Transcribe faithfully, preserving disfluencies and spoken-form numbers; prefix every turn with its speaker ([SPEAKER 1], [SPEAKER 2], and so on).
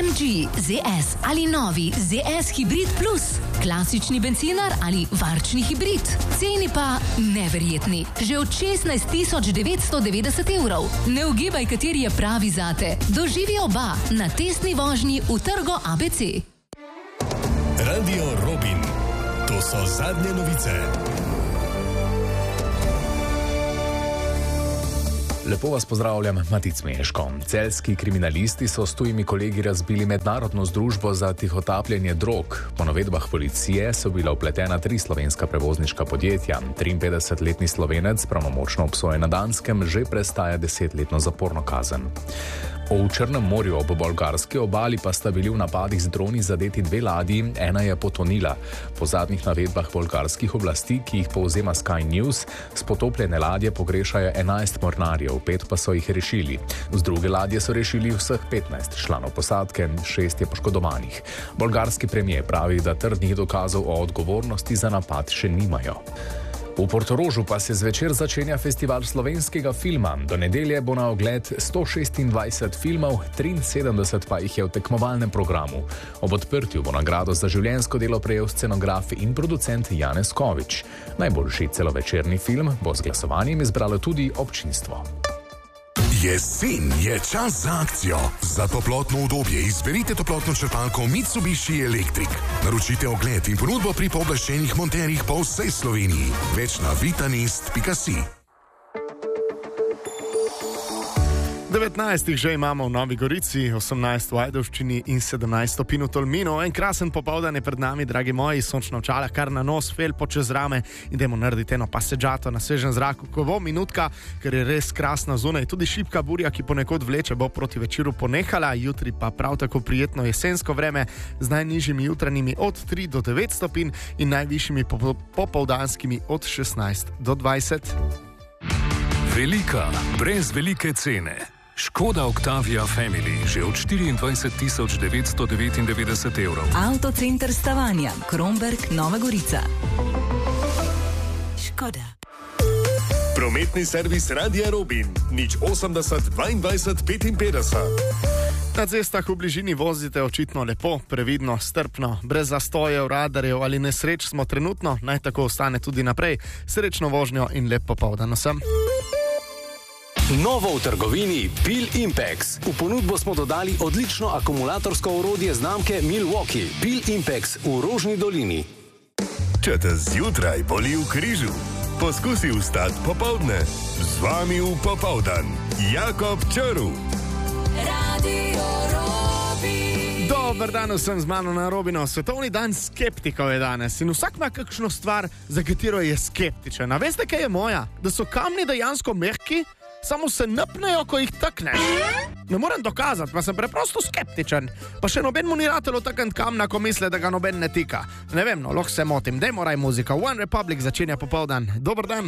[SPEAKER 1] em G, Z S ali novi Z S Hybrid Plus, klasični bencinar ali varčni hibrid. Ceni pa neverjetni, že od šestnajst tisoč devetsto devetdeset evrov. Ne ugibaj, kateri je pravi zate. Doživi oba na testni vožnji v Trgo A B C.
[SPEAKER 2] Radio Robin. To so zadnje novice.
[SPEAKER 3] Lepo vas pozdravljam, Matic Meško. Celjski kriminalisti so s tujimi kolegi razbili mednarodno združbo za tihotapljenje drog. Po navedbah policije so bila vpletena tri slovenska prevozniška podjetja. triinpetdesetletni Slovenec, pravnomočno obsojen na Danskem, že prestaja desetletno zaporno kazen. V Črnem morju ob bolgarski obali pa sta bili v napadih z droni zadeti dve ladji, ena je potonila. Po zadnjih navedbah bolgarskih oblasti, ki jih povzema Sky News, s potopljene ladje pogrešajo enajst mornarjev, pet pa so jih rešili. Z druge ladje so rešili vseh petnajst članov posadke, šest je poškodovanih. Bolgarski premijer pravi, da trdnih dokazov o odgovornosti za napad še nimajo. V Portorožu pa se zvečer začenja festival slovenskega filma. Do nedelje bo na ogled sto šestindvajset filmov, triinsedemdeset pa jih je v tekmovalnem programu. Ob odprtju bo nagrado za življenjsko delo prejel scenograf in producent Janez Kovič. Najboljši celovečerni film bo z glasovanjem izbralo tudi občinstvo.
[SPEAKER 2] Jesen je čas za akcijo. Za toplotno udobje izberite toplotno črpalko Mitsubishi Electric. Naročite ogled in ponudbo pri pooblaščenih monterjih po vsej Sloveniji. Več na vitanist pika si.
[SPEAKER 4] devetnajst že imamo v Novi Gorici, osemnajst v Ajdovščini in sedemnajst stopinj v Tolminu. En krasen popoldan je pred nami, dragi moji, sončna očala, kar na nos, felpo čez rame, idemo narediti eno paseđato na svežem zraku. Ko bo minutka, ker je res krasna zunaj, tudi šibka burja, ki ponekod vleče, bo proti večeru ponehala, jutri pa prav tako prijetno jesensko vreme z najnižjimi jutranjimi od tri do devet stopinj in najvišjimi popoldanskimi od šestnajst do dvajset.
[SPEAKER 5] Velika, brez velike cene. Škoda Octavia Family že od štiriindvajset tisoč devetsto devetindevetdeset evrov.
[SPEAKER 1] Avtocenter Stavanja, Kromberk, Nova Gorica. Škoda.
[SPEAKER 2] Prometni servis Radia Robin. Nič osemdeset dvaindvajset petinpetdeset.
[SPEAKER 4] Na cestah v bližini vozite očitno lepo, previdno, strpno, brez zastojev, radarjev ali nesreč smo trenutno, naj tako ostane tudi naprej. Srečno vožnjo in lep popoldan vsem.
[SPEAKER 6] Novo v trgovini Pil Impex. V ponudbo smo dodali odlično akumulatorsko orodje znamke Milwaukee. Pil Impex v Rožni dolini.
[SPEAKER 2] Če te zjutraj boli v križu, poskusi vstati popoldne. Z vami v popoldan Jakob Črv.
[SPEAKER 1] Radio Robin.
[SPEAKER 4] Dober dan vsem, z mano na Robino. Svetovni dan skeptikov je danes in vsak ima kakšno stvar, za katero je skeptičen. A veste, kaj je moja? Da so kamni dejansko mehki, samo se napnejo, ko jih takneš. Ne morem dokazati, pa sem preprosto skeptičen. Pa še noben mu ni ratelo takent kamna, ko misle, da ga noben ne tika. Ne vem, no, lahko se motim. Dajmo raj muzika. One Republic začenja popoldan. Dober dan.